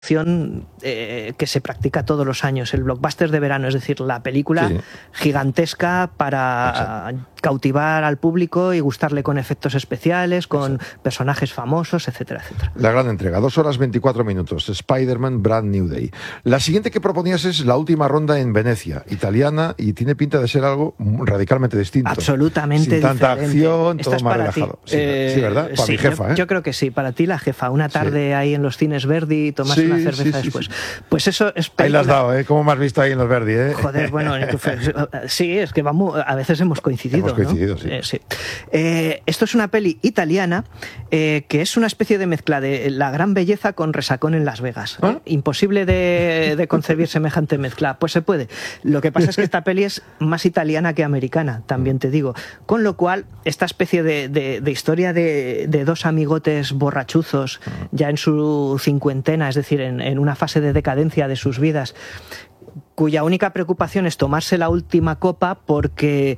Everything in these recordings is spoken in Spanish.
que se practica todos los años, el blockbuster de verano, es decir, la película gigantesca para cautivar al público y gustarle con efectos especiales, con personajes famosos, etcétera, etcétera. La gran entrega, 2 horas 24 minutos, Spider-Man Brand New Day. La siguiente que proponías es La última ronda en Venecia, italiana, y tiene pinta de ser algo radicalmente distinto. Absolutamente diferente. Sin tanta diferente. acción, todo más relajado. Sí, ¿verdad? Para mi jefa, yo creo que sí, para ti la jefa. Una tarde ahí en los cines Verdi, tomas una cerveza después. Pues eso es película... Ahí la has dado, ¿eh? ¿Cómo me has visto ahí en los Verdi, eh? Joder, bueno, sí, es que a veces hemos coincidido. Hemos coincidido, ¿no? Sí. Esto es una peli italiana que es una especie de mezcla de La gran belleza con Resacón en Las Vegas. ¿Ah? Imposible de concebir semejante mezcla. Pues se puede. Lo que pasa es que esta peli es más italiana que americana, también te digo. Con lo cual, esta especie de historia de dos amigotes borrachuzos ya en su cincuentena, es decir, en una fase de decadencia de sus vidas, cuya única preocupación es tomarse la última copa porque...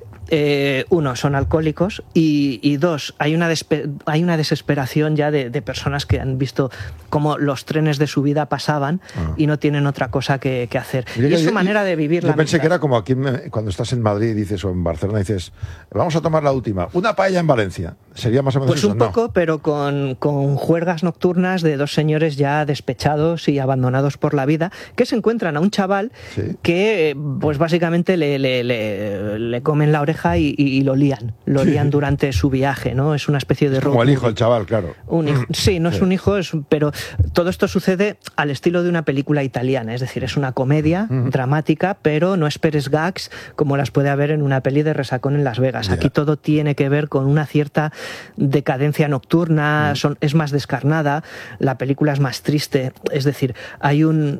uno, son alcohólicos y dos, hay una desesperación ya de personas que han visto cómo los trenes de su vida pasaban y no tienen otra cosa que hacer. Y es su manera de vivir la vida. Yo pensé que era como aquí cuando estás en Madrid dices, o en Barcelona dices, vamos a tomar la última, una paella en Valencia. Sería más o menos pues eso, un poco, pero con juergas nocturnas de dos señores ya despechados y abandonados por la vida, que se encuentran a un chaval que pues básicamente le comen la oreja y lo lían durante su viaje, ¿no? Es una especie de... Como el hijo, el chaval, claro. Sí, no es un hijo, pero todo esto sucede al estilo de una película italiana, es decir, es una comedia dramática, pero no esperes gags como las puede haber en una peli de Resacón en Las Vegas. Aquí todo tiene que ver con una cierta decadencia nocturna, es más descarnada, la película es más triste, es decir, hay un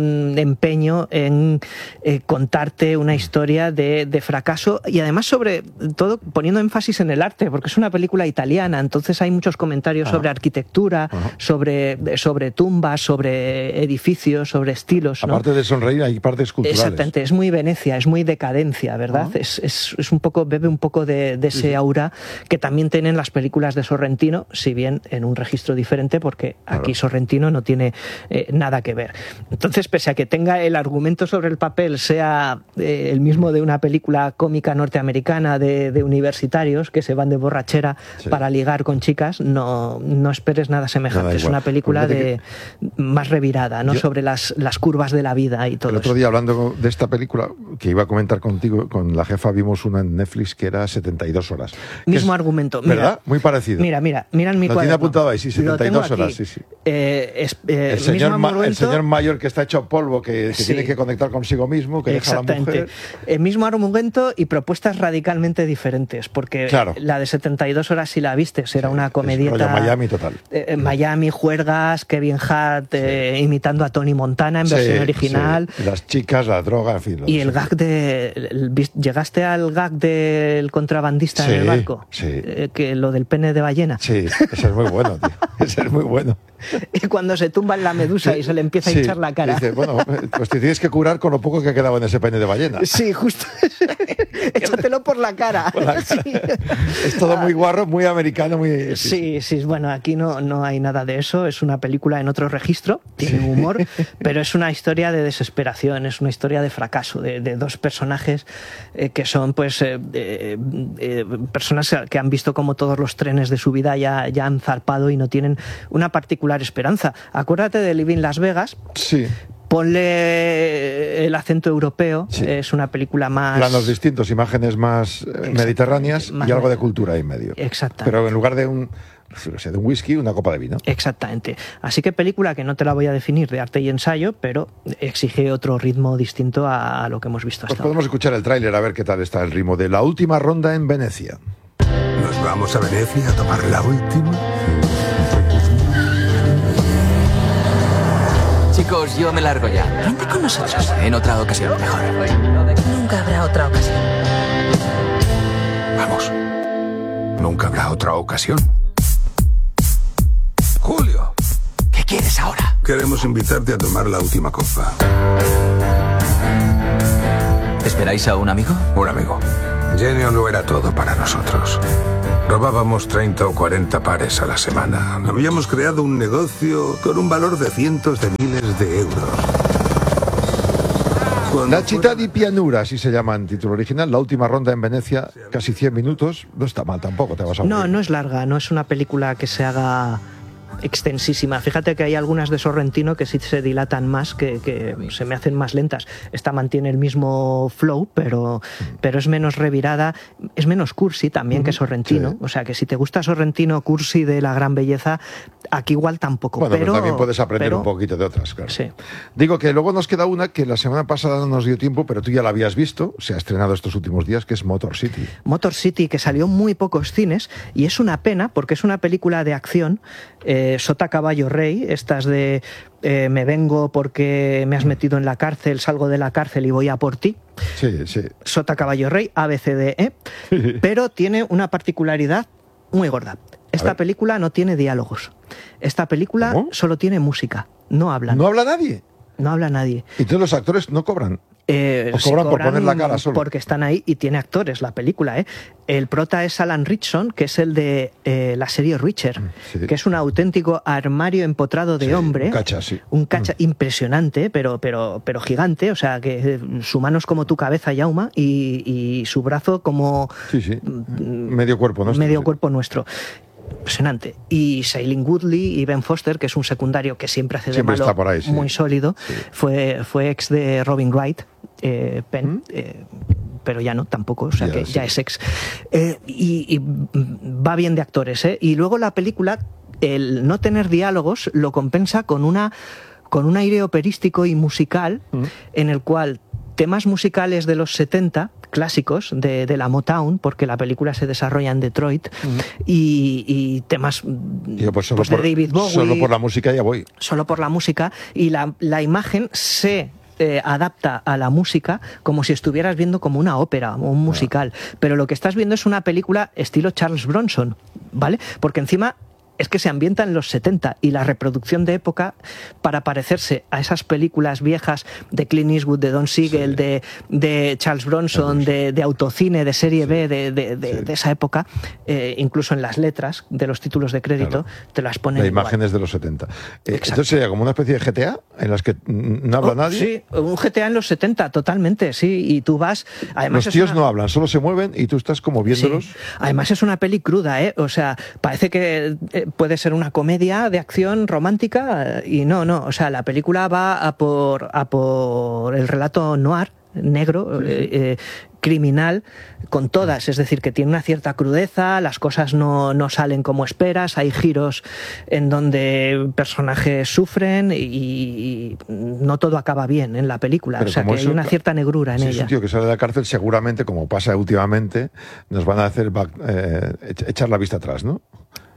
empeño en contarte una historia de fracaso y además sobre todo poniendo énfasis en el arte, porque es una película italiana, entonces hay muchos comentarios sobre arquitectura, sobre tumbas, sobre edificios, sobre estilos, ¿no? Aparte de sonreír, hay partes culturales. Exactamente, es muy Venecia, es muy decadencia, ¿verdad? Es un poco, bebe un poco de ese aura que también tienen las películas de Sorrentino, si bien en un registro diferente, porque aquí Sorrentino no tiene nada que ver. Entonces, pese a que tenga el argumento sobre el papel sea el mismo de una película cómica norteamericana de universitarios que se van de borrachera para ligar con chicas, no esperes nada semejante. Es una película más revirada, ¿no? Sobre las curvas de la vida y todo. El otro día, hablando de esta película, que iba a comentar contigo, con la jefa vimos una en Netflix que era 72 horas. Mismo argumento. ¿Verdad? Muy parecido. Mira en mi cuaderno. Lo tiene apuntado ahí, sí, 72 horas, sí. El señor mayor que está hecho polvo, que tiene que conectar consigo mismo, que deja a la mujer. El mismo argumento y propuestas radicalmente diferentes, porque la de 72 horas, si la viste, era una comedieta... Miami total. Miami, juergas, Kevin Hart imitando a Tony Montana en versión original. Sí. Las chicas, la droga, en fin. Y el gag ¿llegaste al gag del contrabandista en el barco? Sí. Que lo del pene de ballena. Sí, ese es muy bueno, tío. Ese es muy bueno. Y cuando se tumba en la medusa y se le empieza a hinchar la cara. Dice, bueno, pues te tienes que curar con lo poco que ha quedado en ese pene de ballena. Sí, justo. Échatelo por la cara. Por la cara. Sí. Es todo muy guarro, muy americano, muy... Sí, bueno, aquí no hay nada de eso. Es una película en otro registro, tiene humor, pero es una historia de desesperación, es una historia de fracaso, de dos personajes que son pues personas que han visto como todos los trenes de su vida ya han zarpado y no tienen una particular esperanza. Acuérdate de Living Las Vegas. Sí. Ponle el acento europeo, es una película más... Planos distintos, imágenes más mediterráneas y algo de cultura ahí en medio. Exactamente. Pero en lugar de un whisky, una copa de vino. Exactamente. Así que película que no te la voy a definir de arte y ensayo, pero exige otro ritmo distinto a lo que hemos visto hasta ahora. Podemos escuchar el tráiler a ver qué tal está el ritmo de La última ronda en Venecia. ¿Nos vamos a Venecia a tomar la última? Chicos, yo me largo ya. Vente con nosotros. En otra ocasión, mejor. Nunca habrá otra ocasión. Vamos. Nunca habrá otra ocasión. Julio. ¿Qué quieres ahora? Queremos invitarte a tomar la última copa. ¿Esperáis a un amigo? Un amigo. Genio lo era todo para nosotros. Robábamos 30 o 40 pares a la semana. Habíamos creado un negocio con un valor de cientos de miles de euros. La città di pianura, así se llama en título original. La última ronda en Venecia, casi 100 minutos. No está mal tampoco, te vas a aburrir. No es larga, no es una película que se haga extensísima. Fíjate que hay algunas de Sorrentino que sí se dilatan más, que se me hacen más lentas. Esta mantiene el mismo flow, pero es menos revirada, es menos cursi también que Sorrentino. Sí. O sea que si te gusta Sorrentino, cursi de la gran belleza, aquí igual tampoco. Bueno, pero también puedes aprender pero un poquito de otras, claro. Sí. Digo que luego nos queda una que la semana pasada no nos dio tiempo, pero tú ya la habías visto, se ha estrenado estos últimos días, que es Motor City. Motor City, que salió en muy pocos cines, y es una pena porque es una película de acción, sota caballo rey, estas de me vengo porque me has metido en la cárcel, salgo de la cárcel y voy a por ti. Sí, sí. Sota caballo rey, ABCDE, pero tiene una particularidad muy gorda. Esta película no tiene diálogos. Esta película solo tiene música, no hablan. ¿No habla nadie? No habla nadie. ¿Y todos los actores no cobran? ¿O Sí, cobran por poner la cara solo? Porque están ahí y tiene actores la película. El prota es Alan Ritchson, que es el de la serie Reacher, Sí. que es un auténtico armario empotrado de Sí, hombre. un cacha, sí. Un cacha impresionante, pero gigante. O sea, que su mano es como tu cabeza, Yauma, y su brazo como Sí, sí. Medio cuerpo, ¿no? medio cuerpo nuestro. Impresionante. Y Shailene Woodley y Ben Foster, que es un secundario que siempre hace de Siempre malo, está por ahí, sí. muy sólido, Sí. fue ex de Robin Wright, Penn, pero ya no, tampoco, o sea Ya, que sí. ya es ex. Y va bien de actores, ¿eh? Y luego la película, el no tener diálogos, lo compensa con un aire operístico y musical en el cual temas musicales de los 70, clásicos de la Motown, porque la película se desarrolla en Detroit, y temas Yo, pues solo, pues de David Bowie, solo por la música ya voy. solo por la música, y la imagen se adapta a la música como si estuvieras viendo como una ópera o un musical, pero lo que estás viendo es una película estilo Charles Bronson, ¿vale? Porque encima es que se ambienta en los 70 y la reproducción de época, para parecerse a esas películas viejas de Clint Eastwood, de Don Siegel, de Charles Bronson, de autocine, de serie B, de esa época, incluso en las letras de los títulos de crédito, te las ponen De igual. imágenes de los 70. Exacto. Entonces sería como una especie de GTA en las que no habla nadie. Sí, un GTA en los 70, totalmente, sí. Y tú vas... Además Los es tíos una- no hablan, solo se mueven y tú estás como viéndolos. Sí. Además es una peli cruda, ¿eh? O sea, parece que puede ser una comedia de acción romántica y no. O sea, la película va a por el relato noir, negro, criminal, con todas. Es decir, que tiene una cierta crudeza, las cosas no salen como esperas, hay giros en donde personajes sufren y no todo acaba bien en la película. Pero o sea, que como hay eso, una cierta negrura en Si es ella. un tío que sale de la cárcel, seguramente, como pasa últimamente, nos van a hacer echar la vista atrás, ¿no?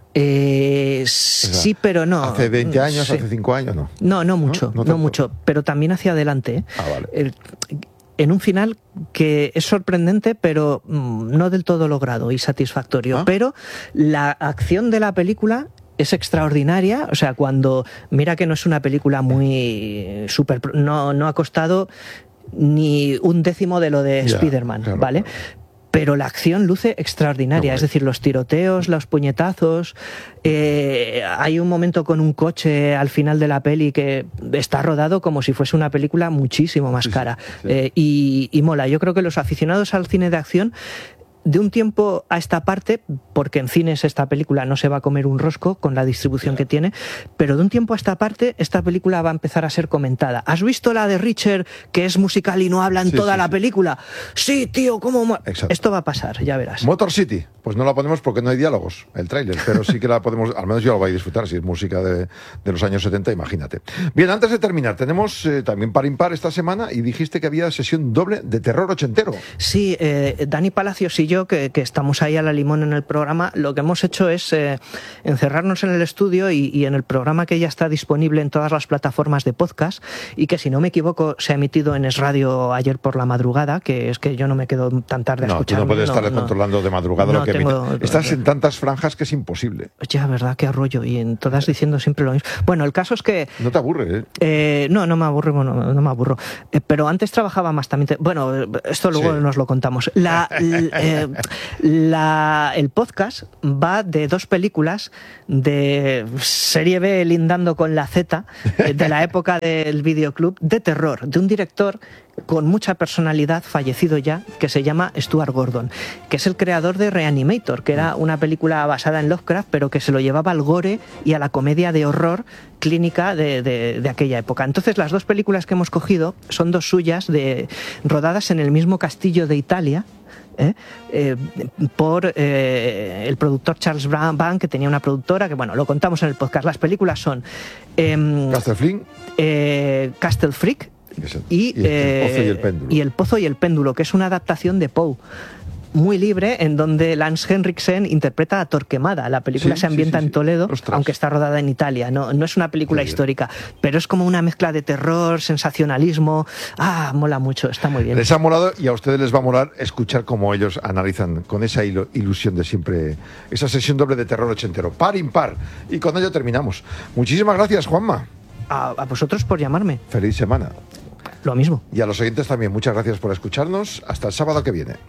Sí, pero no. Hace 20 años, Sí. hace 5 años, no. No mucho, No no tanto. mucho, pero también hacia adelante. ¿eh? Ah, vale. En un final que es sorprendente, pero no del todo logrado y satisfactorio. ¿Ah? Pero la acción de la película es extraordinaria. O sea, cuando mira que no es una película muy super, no ha costado ni un décimo de lo de Ya, Spider-Man, claro, ¿vale? claro. Pero la acción luce extraordinaria, Qué es guay. decir, los tiroteos, los puñetazos. Hay un momento con un coche al final de la peli que está rodado como si fuese una película muchísimo más cara. sí. Y mola. Yo creo que los aficionados al cine de acción, de un tiempo a esta parte, porque en cines esta película no se va a comer un rosco con la distribución que tiene, pero de un tiempo a esta parte esta película va a empezar a ser comentada. ¿Has visto la de Richard, que es musical y no habla en Sí, toda sí, la sí. película? Sí, tío, ¿cómo? Exacto. Esto va a pasar, ya verás. Motor City, pues no la ponemos porque no hay diálogos, el tráiler, pero sí que la podemos, al menos yo la voy a disfrutar, si es música de los años 70, imagínate. Bien, antes de terminar, tenemos también par impar esta semana y dijiste que había sesión doble de terror ochentero. Sí, Dani Palacios y yo, que estamos ahí a la limón en el programa, lo que hemos hecho es encerrarnos en el estudio y en el programa que ya está disponible en todas las plataformas de podcast y que, si no me equivoco, se ha emitido en Es Radio ayer por la madrugada, que es que yo no me quedo tan tarde a No, tú escucharlo. no puedes estar controlando de madrugada No lo que tengo- emite. Estás en tantas franjas que es imposible. Ya, verdad, qué arroyo, y en todas diciendo siempre lo mismo. Bueno, el caso es que No te aburre, ¿eh? no me aburro, bueno, no me aburro. Pero antes trabajaba más también. Bueno, esto luego Sí. nos lo contamos. El podcast va de 2 películas de serie B lindando con la Z, de la época del videoclub, de terror, de un director con mucha personalidad, fallecido ya, que se llama Stuart Gordon, que es el creador de Reanimator, que era una película basada en Lovecraft, pero que se lo llevaba al gore y a la comedia de horror clínica de aquella época. Entonces, las 2 películas que hemos cogido son 2 suyas, rodadas en el mismo castillo de Italia, por el productor Charles Band, que tenía una productora, que bueno, lo contamos en el podcast. Las películas son Castle Freak y El Pozo y el Péndulo, que es una adaptación de Poe, muy libre, en donde Lance Henriksen interpreta a Torquemada. La película se ambienta en Toledo, aunque está rodada en Italia. No es una película histórica, pero es como una mezcla de terror, sensacionalismo. Mola mucho, está muy bien. Les ha molado, y a ustedes les va a molar escuchar cómo ellos analizan con esa ilusión de siempre, esa sesión doble de terror ochentero. Par, impar. Y con ello terminamos. Muchísimas gracias, Juanma. A vosotros por llamarme. Feliz semana. Lo mismo. Y a los oyentes también, muchas gracias por escucharnos. Hasta el sábado que viene.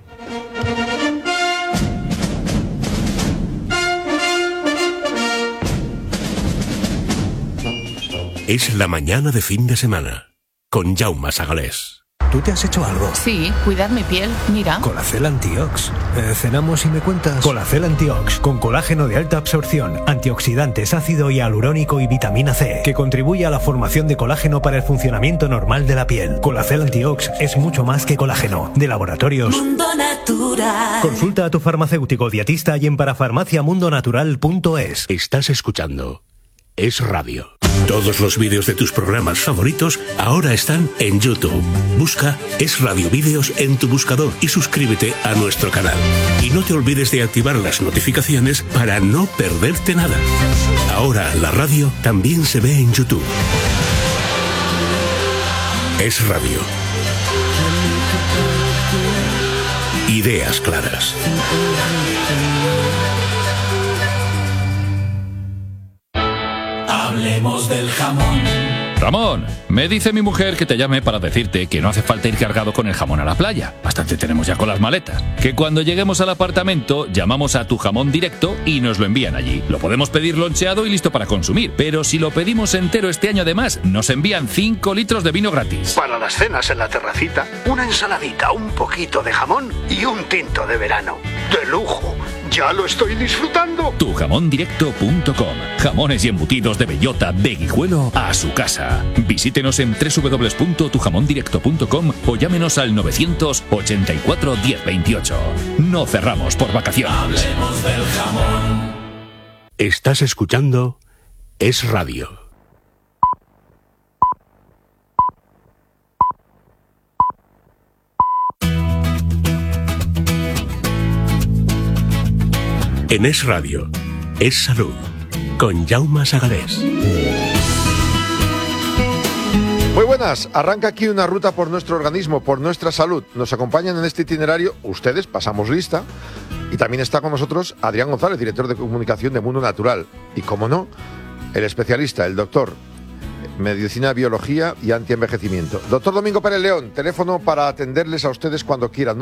Es la mañana de fin de semana, con Jaume Sagalés. ¿Tú te has hecho algo? Sí, cuidar mi piel, mira. Colacel Antiox. Cenamos y me cuentas. Colacel Antiox, con colágeno de alta absorción, antioxidantes, ácido hialurónico y vitamina C, que contribuye a la formación de colágeno para el funcionamiento normal de la piel. Colacel Antiox es mucho más que colágeno. De Laboratorios Mundo Natural. Consulta a tu farmacéutico dietista y en parafarmaciamundonatural.es. Estás escuchando Es Radio. Todos los vídeos de tus programas favoritos ahora están en YouTube. Busca Es Radio Vídeos en tu buscador y suscríbete a nuestro canal. Y no te olvides de activar las notificaciones para no perderte nada. Ahora la radio también se ve en YouTube. Es Radio. Ideas claras. Hablemos del jamón. Ramón, me dice mi mujer que te llame para decirte que no hace falta ir cargado con el jamón a la playa. Bastante tenemos ya con las maletas. Que cuando lleguemos al apartamento, llamamos a Tu Jamón Directo y nos lo envían allí. Lo podemos pedir loncheado y listo para consumir. Pero si lo pedimos entero este año además, nos envían 5 litros de vino gratis. Para las cenas en la terracita, una ensaladita, un poquito de jamón y un tinto de verano. ¡De lujo! ¡Ya lo estoy disfrutando! Tujamondirecto.com. Jamones y embutidos de bellota, de Guijuelo a su casa. Visítenos en www.tujamondirecto.com o llámenos al 984 1028. No cerramos por vacaciones. Hablemos del jamón. Estás escuchando Es Radio. En Es Radio, Es Salud, con Jaume Sagalés. Muy buenas, arranca aquí una ruta por nuestro organismo, por nuestra salud. Nos acompañan en este itinerario ustedes, pasamos lista, y también está con nosotros Adrián González, director de comunicación de Mundo Natural. Y como no, el especialista, el doctor, Medicina, Biología y Antienvejecimiento. Doctor Domingo Pérez León, teléfono para atenderles a ustedes cuando quieran,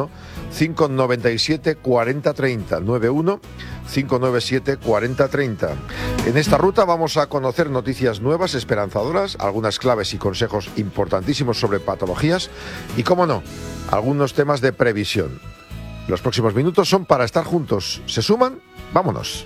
91-597-4030, 91-597-4030. En esta ruta vamos a conocer noticias nuevas, esperanzadoras, algunas claves y consejos importantísimos sobre patologías y, cómo no, algunos temas de previsión. Los próximos minutos son para estar juntos. ¿Se suman? ¡Vámonos!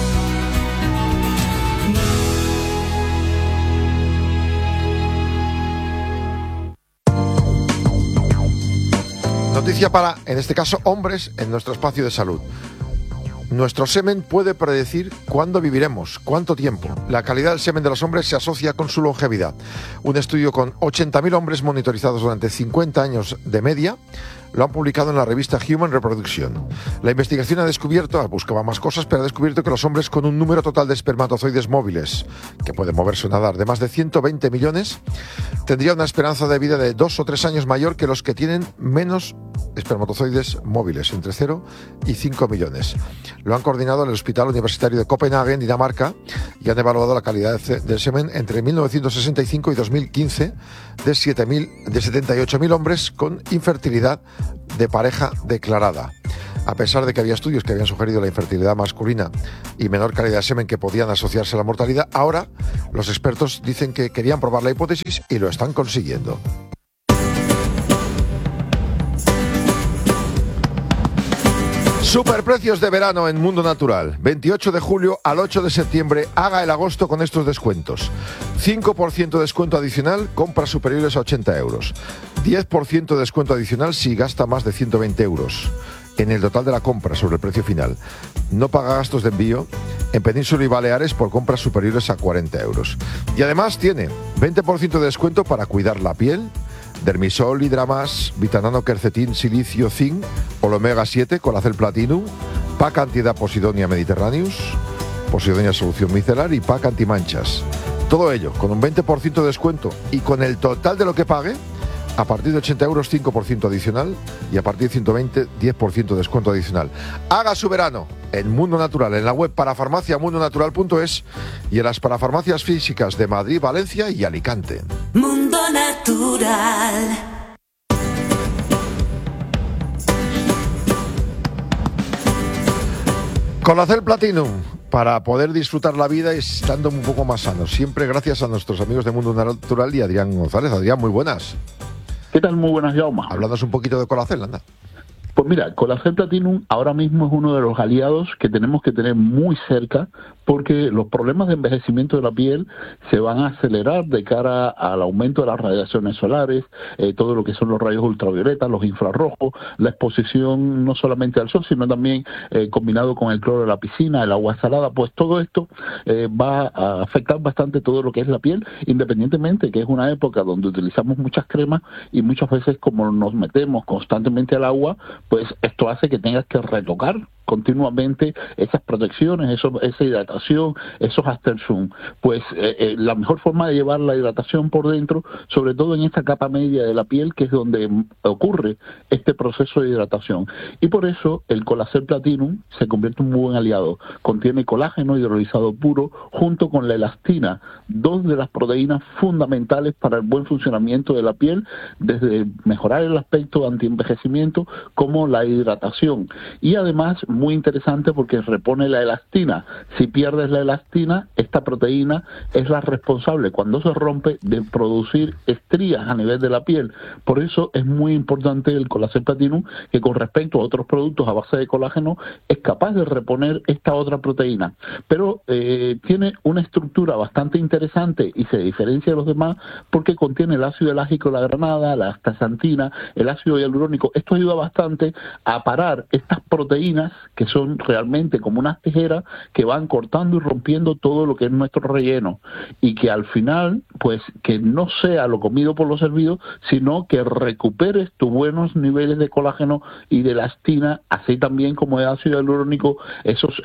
Noticia para, en este caso, hombres en nuestro espacio de salud. Nuestro semen puede predecir cuándo viviremos, cuánto tiempo. La calidad del semen de los hombres se asocia con su longevidad. Un estudio con 80.000 hombres monitorizados durante 50 años de media lo han publicado en la revista Human Reproduction. La investigación ha descubierto, buscaba más cosas, pero ha descubierto que los hombres con un número total de espermatozoides móviles, que pueden moverse o nadar, de más de 120 millones, tendrían una esperanza de vida de 2 o 3 años mayor que los que tienen menos espermatozoides móviles, entre 0 y 5 millones. Lo han coordinado en el Hospital Universitario de Copenhague, en Dinamarca, y han evaluado la calidad del semen entre 1965 y 2015 de 78.000 hombres con infertilidad de pareja declarada. A pesar de que había estudios que habían sugerido la infertilidad masculina y menor calidad de semen que podían asociarse a la mortalidad, ahora los expertos dicen que querían probar la hipótesis y lo están consiguiendo. Superprecios de verano en Mundo Natural. 28 de julio al 8 de septiembre, haga el agosto con estos descuentos. 5% de descuento adicional, compras superiores a 80 euros. 10% de descuento adicional si gasta más de 120 euros en el total de la compra sobre el precio final. No paga gastos de envío en Península y Baleares por compras superiores a 40 euros. Y además tiene 20% de descuento para cuidar la piel, Dermisol, Hidramas, Vitanano, Quercetin, Silicio, Zinc, Omega 7, Colacel Platinum, Pack Antiedad Posidonia Mediterraneus, Posidonia Solución Micelar y Pack Antimanchas. Todo ello con un 20% de descuento y con el total de lo que pague, a partir de 80 euros 5% adicional y a partir de 120 10% de descuento adicional. Haga su verano en Mundo Natural, en la web parafarmaciamundonatural.es y en las parafarmacias físicas de Madrid, Valencia y Alicante. Mundo Natural. Colacel Platinum, para poder disfrutar la vida estando un poco más sanos. Siempre gracias a nuestros amigos de Mundo Natural y Adrián González. Adrián, muy buenas. ¿Qué tal? Muy buenas, Jaume. Háblanos un poquito de Colacel, anda. Pues mira, Colacel Platinum ahora mismo es uno de los aliados que tenemos que tener muy cerca, porque los problemas de envejecimiento de la piel se van a acelerar de cara al aumento de las radiaciones solares, todo lo que son los rayos ultravioletas, los infrarrojos, la exposición no solamente al sol, sino también combinado con el cloro de la piscina, el agua salada, pues todo esto va a afectar bastante todo lo que es la piel, independientemente que es una época donde utilizamos muchas cremas y muchas veces como nos metemos constantemente al agua, pues esto hace que tengas que retocar continuamente esas protecciones, esa hidratación, esos after zoom. Pues la mejor forma de llevar la hidratación por dentro, sobre todo en esta capa media de la piel, que es donde ocurre este proceso de hidratación. Y por eso el Colacel Platinum se convierte en un buen aliado. Contiene colágeno hidrolizado puro junto con la elastina, dos de las proteínas fundamentales para el buen funcionamiento de la piel, desde mejorar el aspecto antienvejecimiento como la hidratación. Y además, muy interesante porque repone la elastina. Si pierdes la elastina, esta proteína es la responsable, cuando se rompe, de producir estrías a nivel de la piel. Por eso es muy importante el Colacel Platinum, que con respecto a otros productos a base de colágeno es capaz de reponer esta otra proteína. Pero tiene una estructura bastante interesante y se diferencia de los demás porque contiene el ácido elágico de la granada, la astaxantina, el ácido hialurónico. Esto ayuda bastante a parar estas proteínas que son realmente como unas tijeras que van cortando y rompiendo todo lo que es nuestro relleno, y que al final, pues, que no sea lo comido por lo servido, sino que recuperes tus buenos niveles de colágeno y de elastina, así también como de ácido hialurónico, esos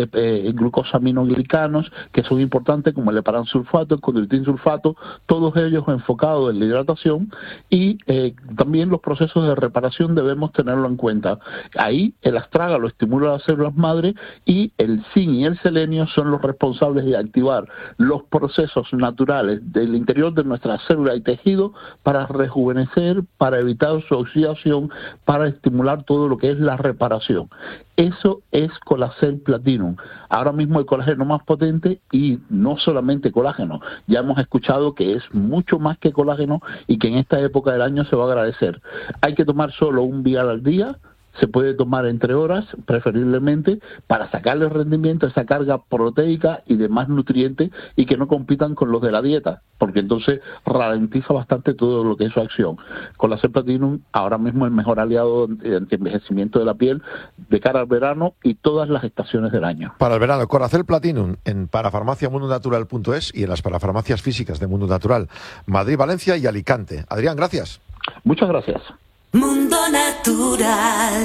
glucosaminoglicanos que son importantes, como el heparansulfato, el condroitinsulfato, todos ellos enfocados en la hidratación, y también los procesos de reparación debemos tenerlo en cuenta. Ahí el astrágalo estimula las células madre y el zinc y el selenio son los responsables de activar los procesos naturales del interior de nuestra célula y tejido para rejuvenecer, para evitar su oxidación, para estimular todo lo que es la reparación. Eso es Colacel Platinum. Ahora mismo el colágeno más potente, y no solamente colágeno, ya hemos escuchado que es mucho más que colágeno y que en esta época del año se va a agradecer. Hay que tomar solo un vial al día. Se puede tomar entre horas, preferiblemente, para sacarle rendimiento a esa carga proteica y demás nutrientes y que no compitan con los de la dieta, porque entonces ralentiza bastante todo lo que es su acción. Colacel Platinum, ahora mismo el mejor aliado de envejecimiento de la piel de cara al verano y todas las estaciones del año. Para el verano, Colacel Platinum en parafarmaciamundonatural.es y en las parafarmacias físicas de Mundo Natural, Madrid, Valencia y Alicante. Adrián, gracias. Muchas gracias. Mundo Natural.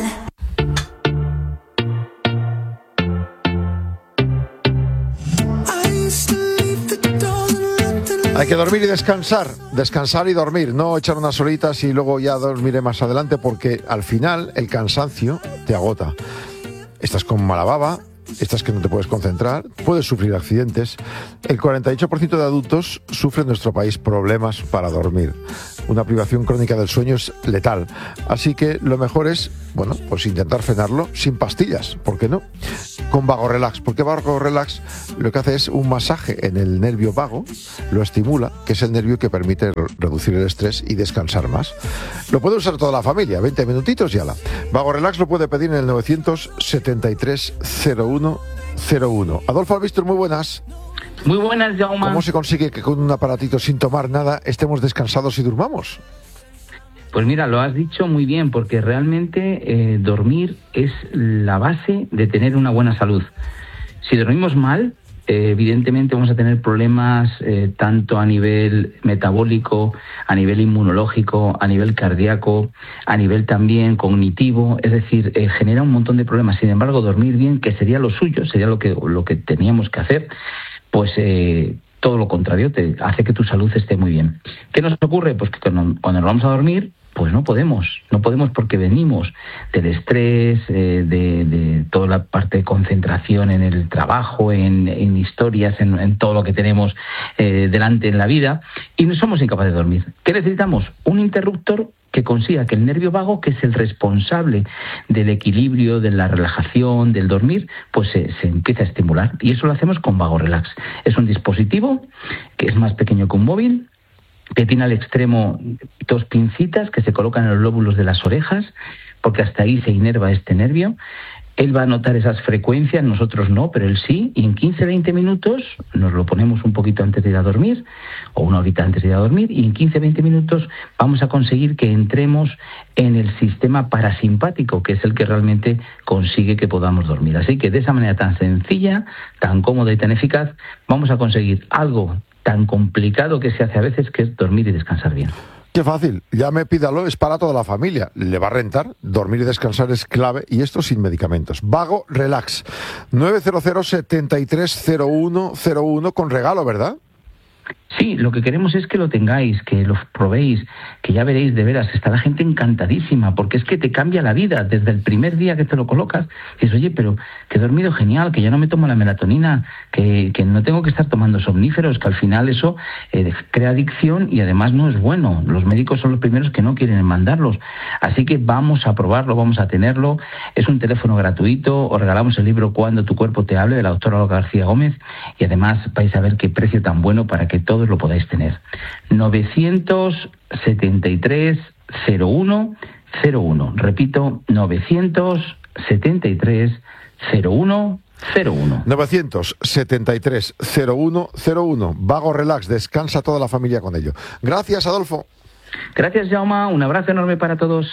Hay que dormir y descansar, descansar y dormir, no echar unas horitas y luego ya dormiré más adelante, porque al final el cansancio te agota. Estás con mala baba, estas que no te puedes concentrar, puedes sufrir accidentes. El 48% de adultos sufre en nuestro país problemas para dormir. Una privación crónica del sueño es letal. Así que lo mejor es, bueno, pues intentar frenarlo sin pastillas, ¿por qué no? Con Vago Relax, porque Vago Relax lo que hace es un masaje en el nervio vago, lo estimula, que es el nervio que permite reducir el estrés y descansar más. Lo puede usar toda la familia, 20 minutitos y ala. Vago Relax lo puede pedir en el 973-0101. Adolfo Albistor, muy buenas. Muy buenas, Jaume. ¿Cómo se consigue que con un aparatito sin tomar nada estemos descansados y durmamos? Pues mira, lo has dicho muy bien, porque realmente dormir es la base de tener una buena salud. Si dormimos mal, evidentemente vamos a tener problemas tanto a nivel metabólico, a nivel inmunológico, a nivel cardíaco, a nivel también cognitivo, es decir, genera un montón de problemas. Sin embargo, dormir bien, que sería lo suyo, sería lo que teníamos que hacer, pues todo lo contrario, te hace que tu salud esté muy bien. ¿Qué nos ocurre? Pues que cuando nos vamos a dormir, pues no podemos porque venimos del estrés, de toda la parte de concentración en el trabajo, en historias, en todo lo que tenemos delante en la vida, y no somos incapaces de dormir. ¿Qué necesitamos? Un interruptor que consiga que el nervio vago, que es el responsable del equilibrio, de la relajación, del dormir, pues se empiece a estimular. Y eso lo hacemos con Vago Relax. Es un dispositivo que es más pequeño que un móvil, que tiene al extremo 2 pincitas que se colocan en los lóbulos de las orejas, porque hasta ahí se inerva este nervio. Él va a notar esas frecuencias, nosotros no, pero él sí, y en 15-20 minutos nos lo ponemos un poquito antes de ir a dormir, o una horita antes de ir a dormir, y en 15-20 minutos vamos a conseguir que entremos en el sistema parasimpático, que es el que realmente consigue que podamos dormir. Así que de esa manera tan sencilla, tan cómoda y tan eficaz, vamos a conseguir algo tan complicado que se hace a veces, que es dormir y descansar bien. Qué fácil, llame, pídalo, es para toda la familia. Le va a rentar, dormir y descansar es clave, y esto sin medicamentos. Vago Relax, 900-730101 con regalo, ¿verdad? Sí, lo que queremos es que lo tengáis, que lo probéis, que ya veréis, de veras, está la gente encantadísima, porque es que te cambia la vida desde el primer día que te lo colocas. Dices, oye, pero que he dormido genial, que ya no me tomo la melatonina, que no tengo que estar tomando somníferos, que al final eso crea adicción y además no es bueno. Los médicos son los primeros que no quieren mandarlos. Así que vamos a probarlo, vamos a tenerlo. Es un teléfono gratuito, os regalamos el libro Cuando tu cuerpo te hable, de la doctora Olga García Gómez, y además vais a ver qué precio tan bueno para que todos lo podáis tener. 973-0101. Repito, 973-0101. 973-0101. Vago Relax, descansa toda la familia con ello. Gracias, Adolfo. Gracias, Jaume. Un abrazo enorme para todos.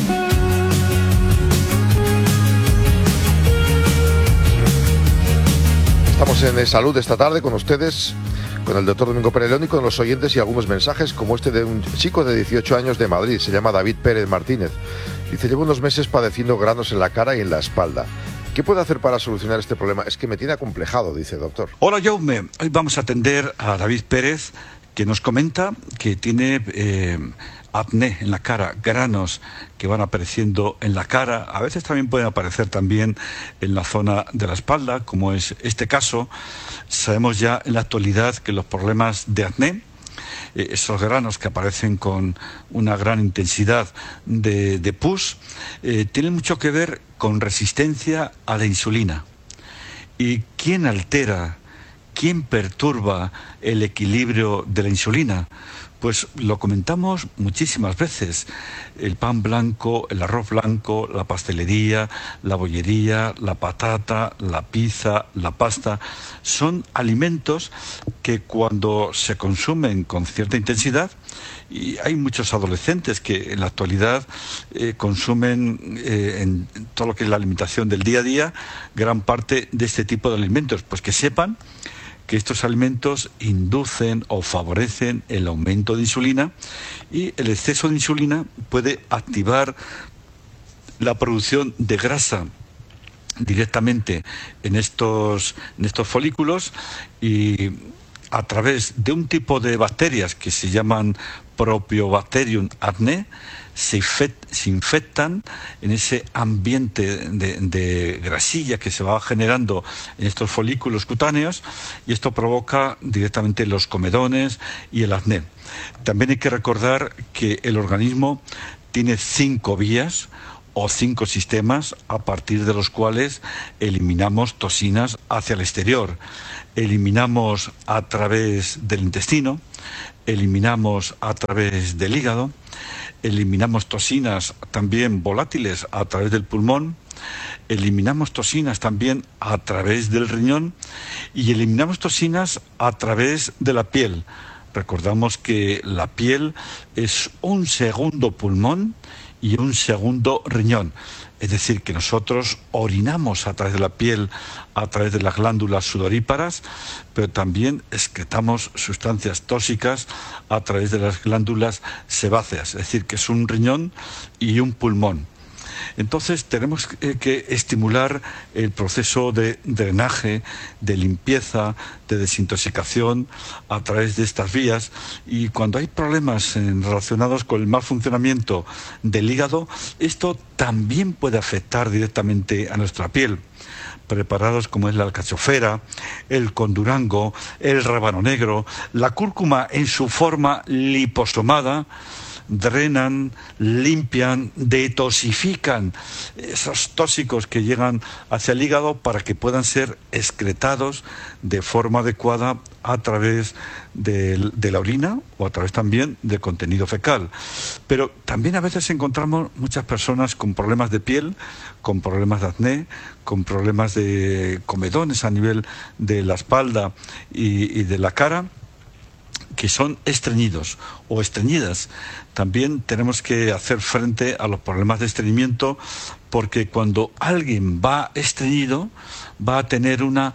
Estamos en Salud esta tarde con ustedes, con el doctor Domingo Pérez León y con los oyentes, y algunos mensajes como este de un chico de 18 años de Madrid. Se llama David Pérez Martínez. Dice, llevo unos meses padeciendo granos en la cara y en la espalda. ¿Qué puedo hacer para solucionar este problema? Es que me tiene acomplejado, dice, doctor. Hola, Jaume. Hoy vamos a atender a David Pérez, que nos comenta que tiene acné en la cara, granos que van apareciendo en la cara. A veces también pueden aparecer también en la zona de la espalda, como es este caso. Sabemos ya en la actualidad que los problemas de acné, esos granos que aparecen con una gran intensidad de pus, tienen mucho que ver con resistencia a la insulina. ¿Y quién altera, quién perturba el equilibrio de la insulina? Pues lo comentamos muchísimas veces. El pan blanco, el arroz blanco, la pastelería, la bollería, la patata, la pizza, la pasta, son alimentos que cuando se consumen con cierta intensidad, y hay muchos adolescentes que en la actualidad consumen en todo lo que es la alimentación del día a día, gran parte de este tipo de alimentos, pues que sepan que estos alimentos inducen o favorecen el aumento de insulina, y el exceso de insulina puede activar la producción de grasa directamente en estos folículos, y a través de un tipo de bacterias que se llaman Propionibacterium acne, se infectan en ese ambiente de grasilla que se va generando en estos folículos cutáneos, y esto provoca directamente los comedones y el acné. También hay que recordar que el organismo tiene 5 vías o 5 sistemas a partir de los cuales eliminamos toxinas hacia el exterior. Eliminamos a través del intestino, eliminamos a través del hígado, eliminamos toxinas también volátiles a través del pulmón, eliminamos toxinas también a través del riñón y eliminamos toxinas a través de la piel. Recordamos que la piel es un segundo pulmón y un segundo riñón. Es decir, que nosotros orinamos a través de la piel, a través de las glándulas sudoríparas, pero también excretamos sustancias tóxicas a través de las glándulas sebáceas. Es decir, que es un riñón y un pulmón. Entonces tenemos que estimular el proceso de drenaje, de limpieza, de desintoxicación a través de estas vías, y cuando hay problemas relacionados con el mal funcionamiento del hígado, esto también puede afectar directamente a nuestra piel. Preparados como es la alcachofera, el condurango, el rábano negro, la cúrcuma en su forma liposomada, drenan, limpian, detoxifican esos tóxicos que llegan hacia el hígado para que puedan ser excretados de forma adecuada a través de la orina o a través también del contenido fecal. Pero también a veces encontramos muchas personas con problemas de piel, con problemas de acné, con problemas de comedones a nivel de la espalda y de la cara, que son estreñidos o estreñidas. También tenemos que hacer frente a los problemas de estreñimiento, porque cuando alguien va estreñido va a tener una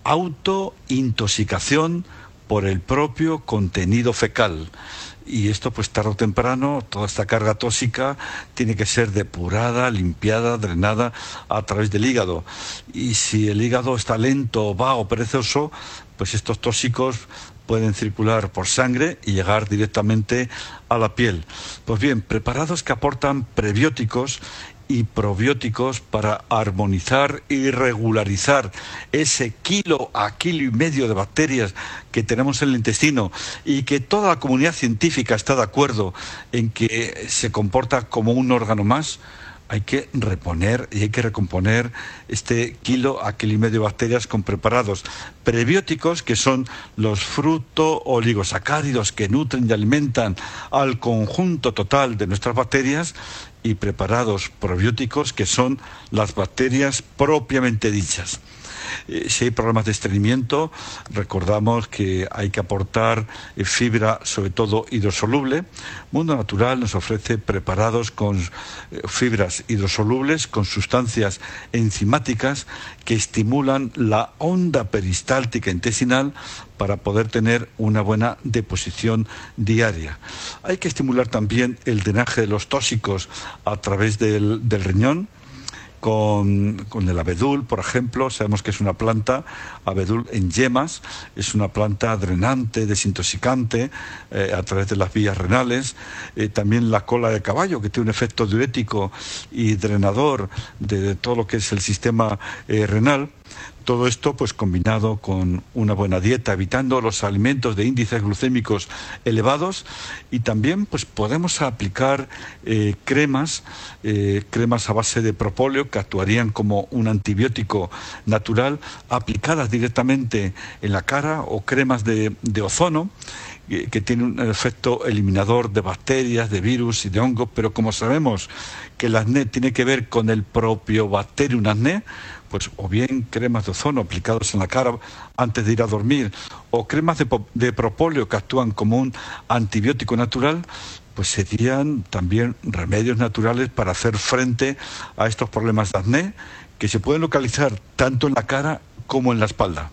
autointoxicación por el propio contenido fecal. Y esto, pues tarde o temprano, toda esta carga tóxica tiene que ser depurada, limpiada, drenada a través del hígado. Y si el hígado está lento, vago, perezoso, pues estos tóxicos pueden circular por sangre y llegar directamente a la piel. Pues bien, preparados que aportan prebióticos y probióticos para armonizar y regularizar ese 1 a 1,5 kilos de bacterias que tenemos en el intestino, y que toda la comunidad científica está de acuerdo en que se comporta como un órgano más. Hay que reponer y hay que recomponer este 1 a 1,5 kilos de bacterias con preparados prebióticos, que son los fructooligosacáridos que nutren y alimentan al conjunto total de nuestras bacterias, y preparados probióticos, que son las bacterias propiamente dichas. Si hay problemas de estreñimiento, recordamos que hay que aportar fibra, sobre todo hidrosoluble. Mundo Natural nos ofrece preparados con fibras hidrosolubles, con sustancias enzimáticas que estimulan la onda peristáltica intestinal para poder tener una buena deposición diaria. Hay que estimular también el drenaje de los tóxicos a través del riñón, con el abedul, por ejemplo. Sabemos que es una planta, abedul en yemas, es una planta drenante, desintoxicante a través de las vías renales. También la cola de caballo, que tiene un efecto diurético y drenador de todo lo que es el sistema renal. Todo esto pues combinado con una buena dieta, evitando los alimentos de índices glucémicos elevados, y también pues podemos aplicar cremas a base de propóleo, que actuarían como un antibiótico natural, aplicadas directamente en la cara, o cremas de ozono, que tiene un efecto eliminador de bacterias, de virus y de hongos. Pero como sabemos que el acné tiene que ver con el propio Bacterium acné, pues o bien cremas de ozono aplicados en la cara antes de ir a dormir, o cremas de propóleo que actúan como un antibiótico natural, pues serían también remedios naturales para hacer frente a estos problemas de acné, que se pueden localizar tanto en la cara como en la espalda.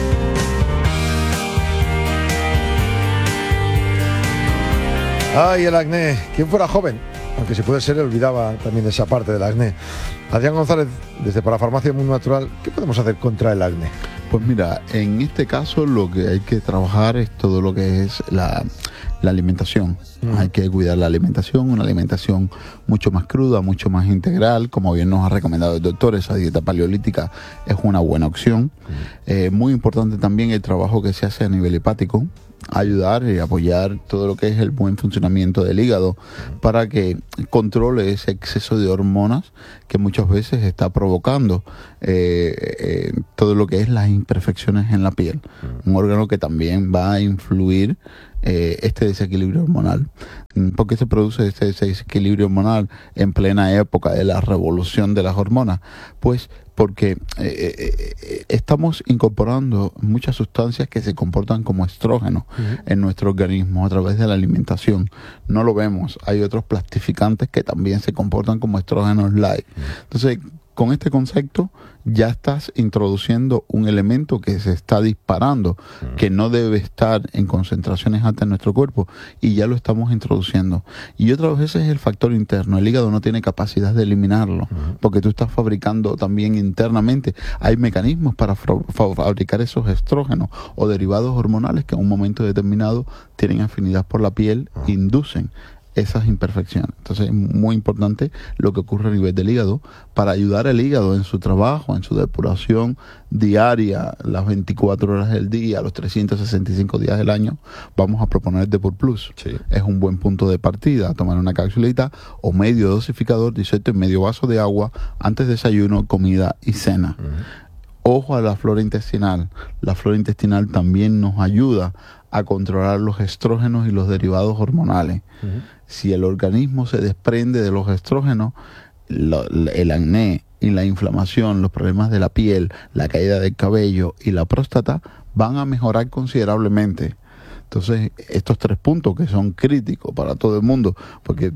Ay, el acné. ¿Quién fuera joven? Aunque si puede ser, olvidaba también de esa parte del acné. Adrián González, desde Parafarmacia Mundo Natural, ¿qué podemos hacer contra el acné? Pues mira, en este caso lo que hay que trabajar es todo lo que es la alimentación. Hay que cuidar la alimentación, una alimentación mucho más cruda, mucho más integral, como bien nos ha recomendado el doctor. Esa dieta paleolítica es una buena opción. Muy importante también el trabajo que se hace a nivel hepático, ayudar y apoyar todo lo que es el buen funcionamiento del hígado para que controle ese exceso de hormonas que muchas veces está provocando todo lo que es las imperfecciones en la piel. Un órgano que también va a influir este desequilibrio hormonal. ¿Por qué se produce este desequilibrio hormonal en plena época de la revolución de las hormonas? Pues porque estamos incorporando muchas sustancias que se comportan como estrógenos en nuestro organismo a través de la alimentación. No lo vemos. Hay otros plastificantes que también se comportan como estrógenos light. Entonces, con este concepto ya estás introduciendo un elemento que se está disparando, que no debe estar en concentraciones altas en nuestro cuerpo, y ya lo estamos introduciendo. Y otras veces es el factor interno. El hígado no tiene capacidad de eliminarlo, porque tú estás fabricando también internamente. Hay mecanismos para fabricar esos estrógenos o derivados hormonales que en un momento determinado tienen afinidad por la piel, inducen esas imperfecciones. Entonces es muy importante lo que ocurre a nivel del hígado para ayudar al hígado en su trabajo, en su depuración diaria, las 24 horas del día, los 365 días del año. Vamos a proponer Depur Plus. Es un buen punto de partida, tomar una capsulita o medio dosificador, disuelto en medio vaso de agua antes de desayuno, comida y cena. Ojo a la flora intestinal. La flora intestinal también nos ayuda a controlar los estrógenos y los derivados hormonales. Si el organismo se desprende de los estrógenos, el acné y la inflamación, los problemas de la piel, la caída del cabello y la próstata van a mejorar considerablemente. Entonces, estos 3 puntos que son críticos para todo el mundo, porque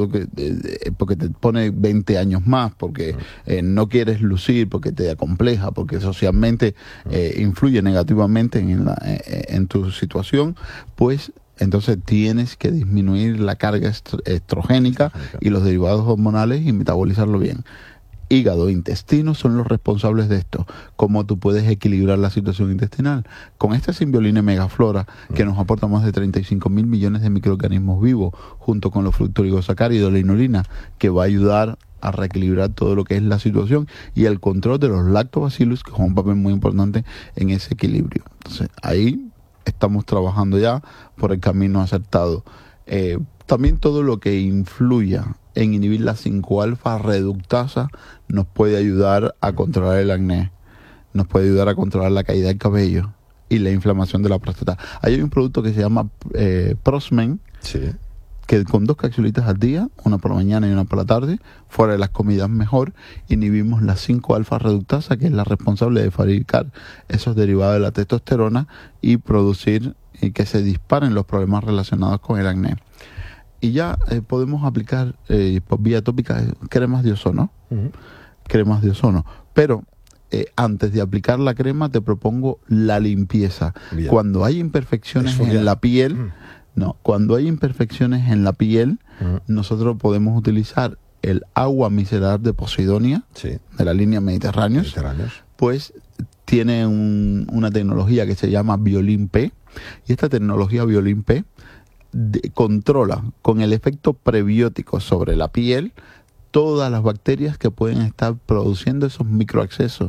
te pone 20 años más, porque no quieres lucir, porque te acompleja, porque socialmente influye negativamente en tu situación, pues entonces tienes que disminuir la carga estrogénica y los derivados hormonales y metabolizarlo bien. Hígado e intestino son los responsables de esto. ¿Cómo tú puedes equilibrar la situación intestinal? Con esta Symbioline Megaflora, que nos aporta más de 35.000 millones de microorganismos vivos, junto con los fructoorigosacáridos, la inulina, que va a ayudar a reequilibrar todo lo que es la situación y el control de los lactobacillus, que juega un papel muy importante en ese equilibrio. Entonces, ahí estamos trabajando ya por el camino acertado. También todo lo que influya en inhibir la 5-alfa reductasa nos puede ayudar a controlar el acné, nos puede ayudar a controlar la caída del cabello y la inflamación de la próstata. Ahí hay un producto que se llama Prosmen, que con 2 capsulitas al día, una por la mañana y una por la tarde, fuera de las comidas mejor, inhibimos la 5-alfa reductasa, que es la responsable de fabricar esos derivados de la testosterona y producir que se disparen los problemas relacionados con el acné. Y ya podemos aplicar por vía tópica cremas de ozono. Cremas de ozono. Pero antes de aplicar la crema te propongo la limpieza. Bien. Cuando hay imperfecciones en la piel, cuando hay imperfecciones en la piel, nosotros podemos utilizar el agua micelar de Posidonia, de la línea Mediterráneos. Pues tiene una tecnología que se llama Biolin P, y esta tecnología Biolin P controla con el efecto prebiótico sobre la piel todas las bacterias que pueden estar produciendo esos microaccesos,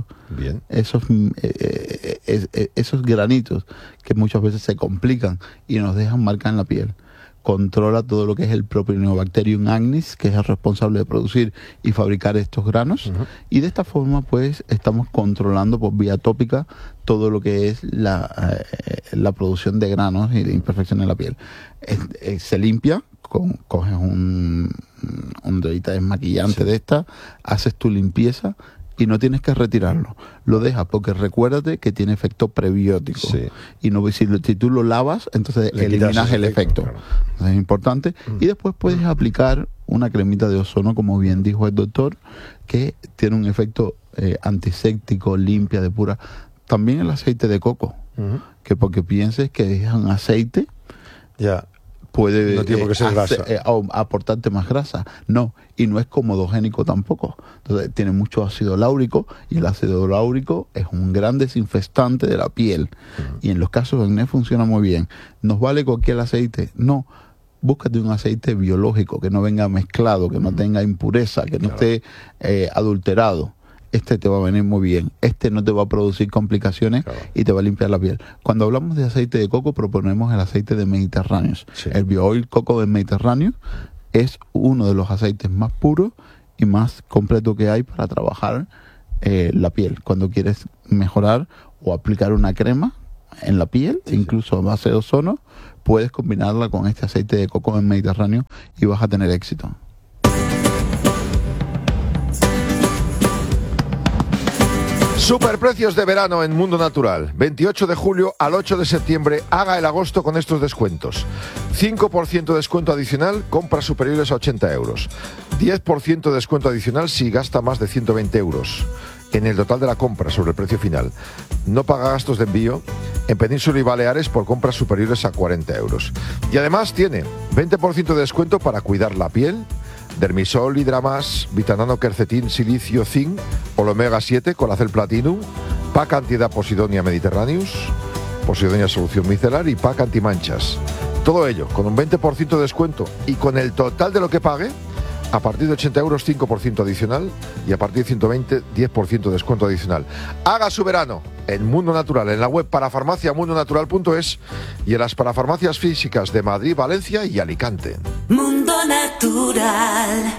esos granitos que muchas veces se complican y nos dejan marca en la piel. Controla todo lo que es el Propionibacterium agnis, que es el responsable de producir y fabricar estos granos, y de esta forma pues estamos controlando por vía tópica todo lo que es la producción de granos y de imperfecciones en la piel. Se limpia, coges un toallita desmaquillante de esta, haces tu limpieza y no tienes que retirarlo. Lo dejas porque recuérdate que tiene efecto prebiótico. Y no, si tú lo lavas, entonces eliminas el efecto. Claro. Entonces es importante. Y después puedes aplicar una cremita de ozono, como bien dijo el doctor, que tiene un efecto antiséptico, limpia, depura. También el aceite de coco, que porque pienses que es un aceite, puede no tiene por qué ser grasa. Aportarte más grasa. No, y no es comodogénico tampoco. Entonces tiene mucho ácido láurico, y el ácido láurico es un gran desinfectante de la piel. Y en los casos de acné funciona muy bien. ¿Nos vale cualquier aceite? No. Búscate un aceite biológico, que no venga mezclado, que no tenga impureza, que no esté adulterado. Este te va a venir muy bien. Este no te va a producir complicaciones y te va a limpiar la piel. Cuando hablamos de aceite de coco, proponemos el aceite de Mediterráneo. Sí. El BioOil Coco del Mediterráneo es uno de los aceites más puros y más completos que hay para trabajar la piel. Cuando quieres mejorar o aplicar una crema en la piel, incluso a base de ozono, puedes combinarla con este aceite de coco del Mediterráneo y vas a tener éxito. Superprecios de verano en Mundo Natural. 28 de julio al 8 de septiembre. Haga el agosto con estos descuentos. 5% de descuento adicional, compras superiores a 80 euros. 10% de descuento adicional si gasta más de 120 euros en el total de la compra sobre el precio final. No paga gastos de envío en Península y Baleares por compras superiores a 40 euros. Y además tiene 20% de descuento para cuidar la piel, Dermisol, Hidramas, Vitanano, Quercetin, Silicio, Zinc, Omega 7, Colacel Platinum, Pack Antiedad Posidonia Mediterraneus, Posidonia Solución Micelar y Pack Antimanchas. Todo ello con un 20% de descuento y con el total de lo que pague. A partir de 80 euros, 5% adicional, y a partir de 120, 10% de descuento adicional. Haga su verano en Mundo Natural, en la web parafarmaciamundonatural.es y en las parafarmacias físicas de Madrid, Valencia y Alicante. Mundo Natural.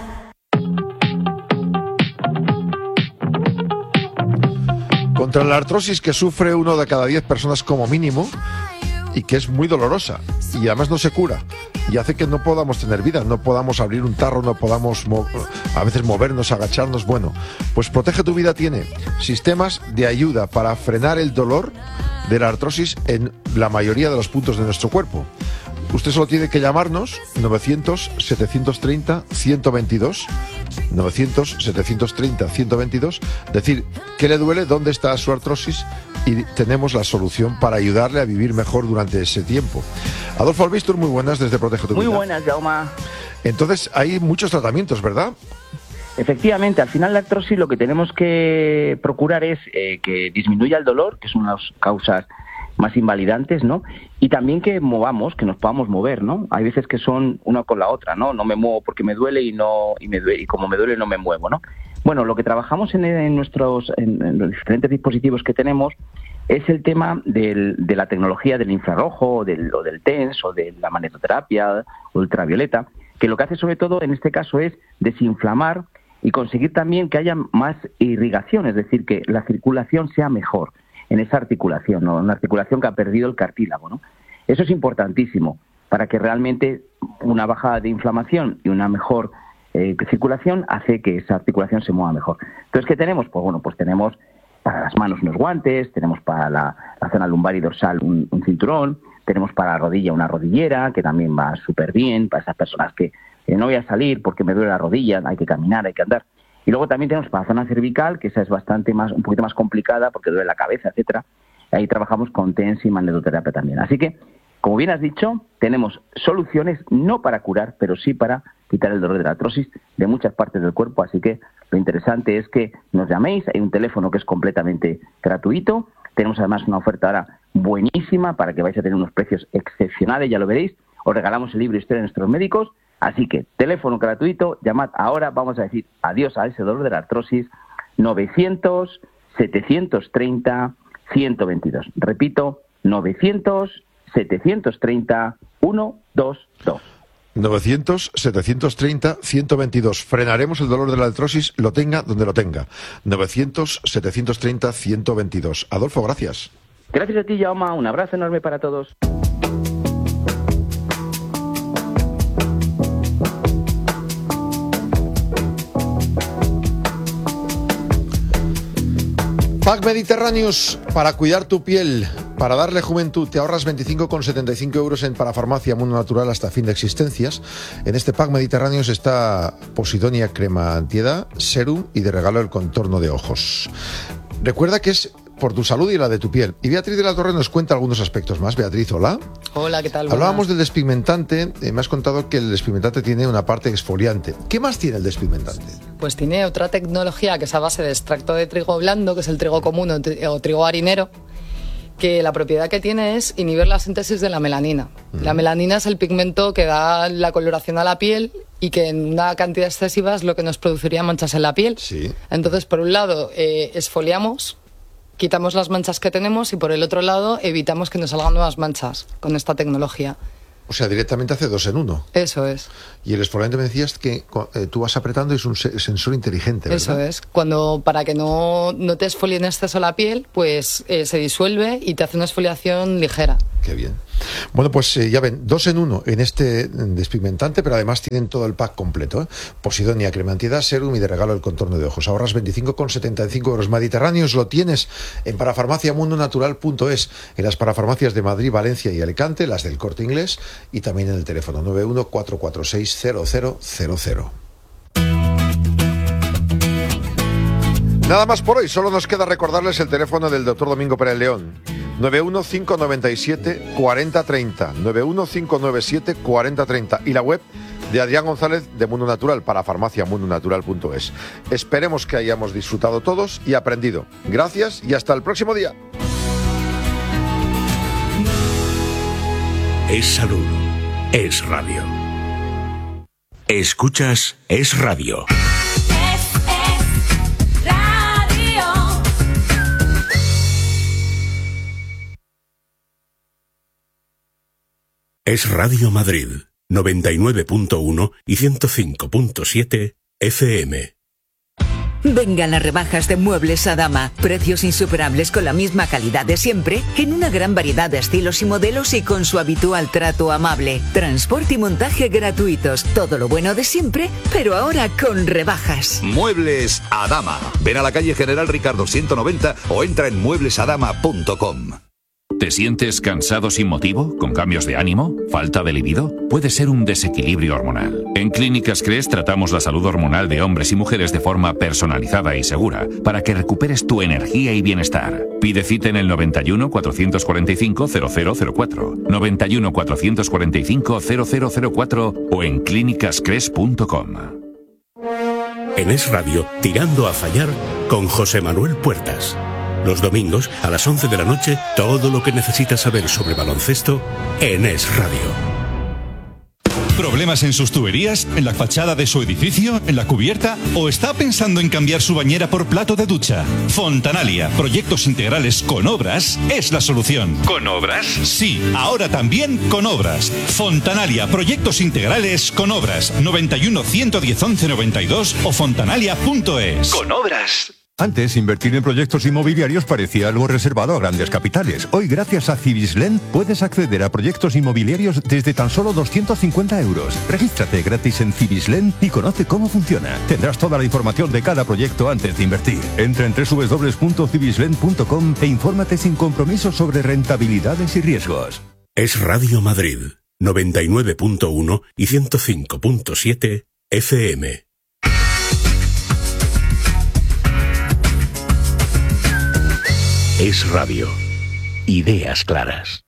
Contra la artrosis, que sufre 1 de cada 10 personas como mínimo, y que es muy dolorosa, y además no se cura, y hace que no podamos tener vida, no podamos abrir un tarro, no podamos a veces movernos, agacharnos. Bueno, pues Protege tu Vida tiene sistemas de ayuda para frenar el dolor de la artrosis en la mayoría de los puntos de nuestro cuerpo. Usted solo tiene que llamarnos 900-730-122, 900-730-122, decir qué le duele, dónde está su artrosis, y tenemos la solución para ayudarle a vivir mejor durante ese tiempo. Adolfo Albistur, muy buenas desde Protege tu Vida. Muy buenas, Jaume. Entonces hay muchos tratamientos, ¿verdad? Efectivamente, al final la artrosis lo que tenemos que procurar es que disminuya el dolor, que es una de las causas más invalidantes, ¿no? Y también que movamos, que nos podamos mover, ¿no? Hay veces que son una con la otra, ¿no? No me muevo porque me duele y como me duele no me muevo, ¿no? Bueno, lo que trabajamos en los diferentes dispositivos que tenemos es el tema de la tecnología del infrarrojo, o del TENS, o de la magnetoterapia ultravioleta, que lo que hace sobre todo en este caso es desinflamar y conseguir también que haya más irrigación, es decir, que la circulación sea mejor en esa articulación, ¿no? Una articulación que ha perdido el cartílago, ¿no? Eso es importantísimo para que realmente una bajada de inflamación y una mejor circulación hace que esa articulación se mueva mejor. Entonces, ¿qué tenemos? Pues bueno, pues tenemos para las manos unos guantes, tenemos para la zona lumbar y dorsal un cinturón, tenemos para la rodilla una rodillera, que también va súper bien para esas personas que no voy a salir porque me duele la rodilla, hay que caminar, hay que andar. Y luego también tenemos para la zona cervical, que esa es un poquito más complicada porque duele la cabeza, etcétera. Ahí trabajamos con TENS y magnetoterapia también. Así que, como bien has dicho, tenemos soluciones no para curar, pero sí para quitar el dolor de la artrosis de muchas partes del cuerpo. Así que lo interesante es que nos llaméis. Hay un teléfono que es completamente gratuito. Tenemos además una oferta ahora buenísima para que vais a tener unos precios excepcionales, ya lo veréis. Os regalamos el libro Historia de nuestros médicos. Así que, teléfono gratuito, llamad ahora, vamos a decir adiós a ese dolor de la artrosis, 900-730-122. Repito, 900-730-122. 900-730-122. Frenaremos el dolor de la artrosis, lo tenga donde lo tenga. 900-730-122. Adolfo, gracias. Gracias a ti, Jaume. Un abrazo enorme para todos. Pack Mediterráneos para cuidar tu piel, para darle juventud. Te ahorras 25,75 euros en Parafarmacia Mundo Natural hasta fin de existencias. En este Pack Mediterráneos está Posidonia Crema Antiedad, Serum y de regalo el contorno de ojos. Recuerda que es por tu salud y la de tu piel. Y Beatriz de la Torre nos cuenta algunos aspectos más. Beatriz, hola. Hola, ¿qué tal? Hablábamos del despigmentante. Me has contado que el despigmentante tiene una parte exfoliante. ¿Qué más tiene el despigmentante? Pues tiene otra tecnología que es a base de extracto de trigo blando, que es el trigo común o trigo harinero, que la propiedad que tiene es inhibir la síntesis de la melanina. La melanina es el pigmento que da la coloración a la piel y que en una cantidad excesiva es lo que nos produciría manchas en la piel. Sí. Entonces, por un lado, exfoliamos, quitamos las manchas que tenemos, y por el otro lado, evitamos que nos salgan nuevas manchas con esta tecnología. O sea, directamente hace 2 en 1. Eso es. Y el exfoliante me decías que tú vas apretando y es un sensor inteligente, ¿verdad? Eso es. Para que no te exfolie en exceso la piel, pues se disuelve y te hace una exfoliación ligera. Qué bien. Bueno, pues ya ven, 2 en 1 en este despigmentante, pero además tienen todo el pack completo, ¿eh? Posidonia, crema antiedad, serum y de regalo el contorno de ojos. Ahorras 25,75 euros. Mediterráneos lo tienes en parafarmaciamundonatural.es, en las parafarmacias de Madrid, Valencia y Alicante, las del Corte Inglés, y también en el teléfono 91-446-0000. Nada más por hoy, solo nos queda recordarles el teléfono del Dr. Domingo Pérez León. 91-597-4030, 91-597-4030, y la web de Adrián González de Mundo Natural, para farmaciamundonatural.es. Esperemos que hayamos disfrutado todos y aprendido. Gracias y hasta el próximo día. Es salud. Es radio. Escuchas Es Radio. Es Radio Madrid, 99.1 y 105.7 FM. Vengan las rebajas de Muebles Adama. Precios insuperables con la misma calidad de siempre, en una gran variedad de estilos y modelos y con su habitual trato amable. Transporte y montaje gratuitos. Todo lo bueno de siempre, pero ahora con rebajas. Muebles Adama. Ven a la calle General Ricardo 190 o entra en mueblesadama.com. ¿Te sientes cansado sin motivo? ¿Con cambios de ánimo? ¿Falta de libido? Puede ser un desequilibrio hormonal. En Clínicas CRES tratamos la salud hormonal de hombres y mujeres de forma personalizada y segura para que recuperes tu energía y bienestar. Pide cita en el 91 445 0004, 91 445 0004 o en clínicascres.com. En Es Radio, Tirando a Fallar, con José Manuel Puertas. Los domingos, a las 11 de la noche, todo lo que necesitas saber sobre baloncesto en Es Radio. ¿Problemas en sus tuberías? ¿En la fachada de su edificio? ¿En la cubierta? ¿O está pensando en cambiar su bañera por plato de ducha? Fontanalia, proyectos integrales con obras, es la solución. ¿Con obras? Sí, ahora también con obras. Fontanalia, proyectos integrales con obras. 91 110 11 92 o fontanalia.es. Con obras. Antes, invertir en proyectos inmobiliarios parecía algo reservado a grandes capitales. Hoy, gracias a Civislend, puedes acceder a proyectos inmobiliarios desde tan solo 250 euros. Regístrate gratis en Civislend y conoce cómo funciona. Tendrás toda la información de cada proyecto antes de invertir. Entra en www.civislend.com e infórmate sin compromiso sobre rentabilidades y riesgos. Es Radio Madrid, 99.1 y 105.7 FM. Es Radio. Ideas claras.